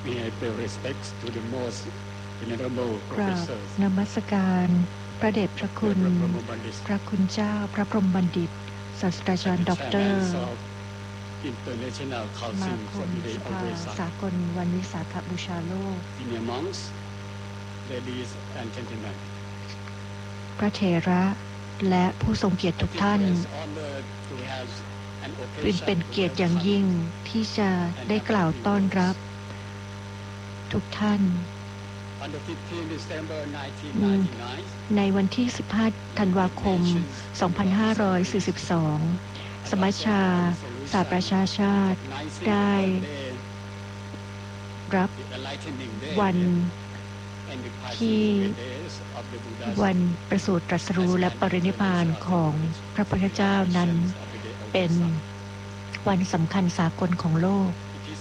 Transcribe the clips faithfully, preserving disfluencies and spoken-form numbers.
กราบนมัสการพระเดชพระคุณพระคุณเจ้าพระพรหมบัณฑิตศาสตราจารย์ด็อกเตอร์สมาคมสภาสากลวันวิสาขบูชาโลกพระเถระและผู้ทรงเกียรติทุกท่านเป็นเกียรติอย่างยิ่งที่จะได้กล่าวต้อนรับทุกท่านในวันที่สิบห้าธันวาคมสองพันห้าร้อยสี่สิบสองสมัชชาสหประชาชาติได้รับวันที่วันประสูติตรัสรู้และปรินิพพานของพระพุทธเจ้านั้นเป็นวันสำคัญสากลของโลก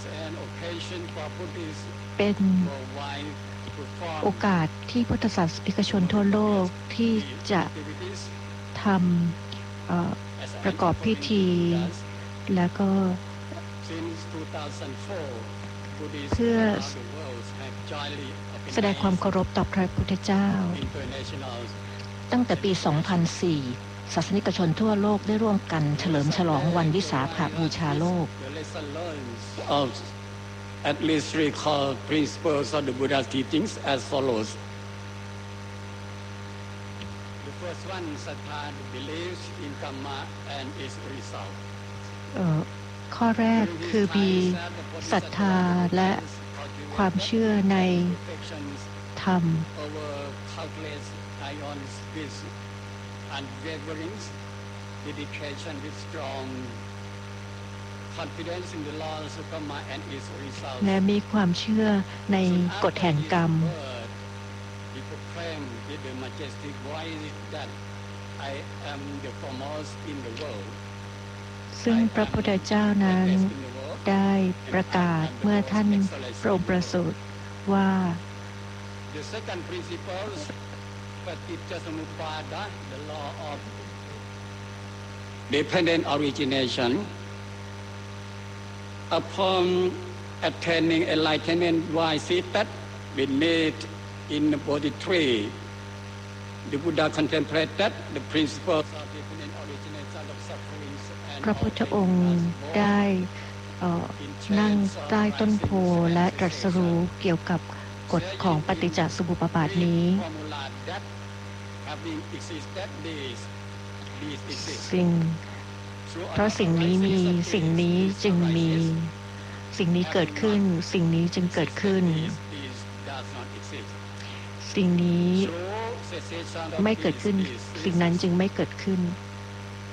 เป็นโอกาสที่พุทธศาสนิกชนทั่วโลกที่จะทำประกอบพิธีแล้วก็เพื่อแสดงความเคารพต่อพระพุทธเจ้าตั้งแต่ปี สองพันสี่ ศาสนิกชนทั่วโลกได้ร่วมกันเฉลิมฉลองวันวิสาขบูชาโลก At least recall principles of the Buddha's teachings as follows. The first one, sattha believes in karma and its result. ข้อแรกคือมีศรัทธาและความเชื่อในธรรม Dedication with strong และมีความเชื่อในกฎแห่งกรรมซึ่งพระพุทธเจ้านั้นได้ประกาศเมื่อท่านพระองค์ประสูติว่า Dependent origination Upon attaining enlightenment, why seated beneath in the Bodhi tree, the Buddha contemplated the principles of dependent origination of sufferings and พระพุทธองค์ได้นั่งใต้ต้นโพและตรัสรู้เกี่ยวกับกฎของปฏิจจสมุปบาทนี้สิ่งเพราะสิ่งนี้มีสิ่งนี้จึงมีสิ่งนี้เกิดขึ้นสิ่งนี้จึงเกิดขึ้นสิ่งนี้ไม่เกิดขึ้นสิ่งนั้นจึงไม่เกิดขึ้น